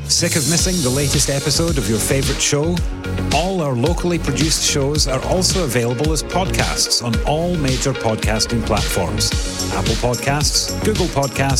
Sick of missing the latest episode of your favourite show? All our locally produced shows are also available as podcasts on all major podcasting platforms. Apple Podcasts, Google Podcasts,